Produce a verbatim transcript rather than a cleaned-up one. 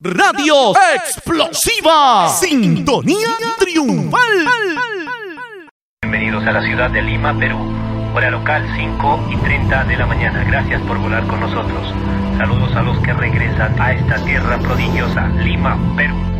Radio Explosiva, sintonía triunfal. Bienvenidos a la ciudad de Lima, Perú. Hora local cinco y treinta de la mañana. Gracias por volar con nosotros. Saludos a los que regresan a esta tierra prodigiosa, Lima, Perú.